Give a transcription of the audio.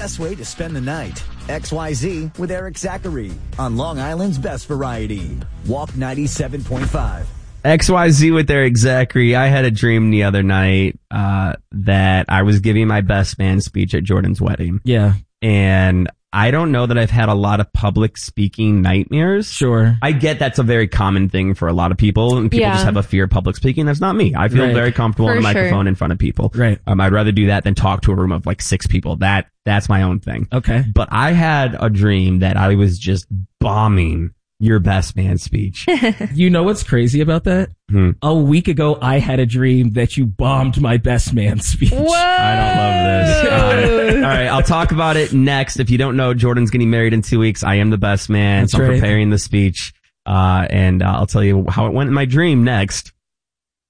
best way to spend the night. XYZ with Eric Zachary on Long Island's best variety. Walk 97.5. XYZ with Eric Zachary. I had a dream the other night that I was giving my best man speech at Jordan's wedding. Yeah. And I don't know that I've had a lot of public speaking nightmares. Sure. I get that's a very common thing for a lot of people, and people just have a fear of public speaking. That's not me. I feel very comfortable on a microphone in front of people. Right. I'd rather do that than talk to a room of like 6 people. That's my own thing. Okay. But I had a dream that I was just bombing your best man speech. You know what's crazy about that? A week ago, I had a dream that you bombed my best man speech. Whoa! I don't love this. All right, I'll talk about it next. If you don't know, Jordan's getting married in 2 weeks. I am the best man. That's so I'm right. preparing the speech. And I'll tell you how it went in my dream next.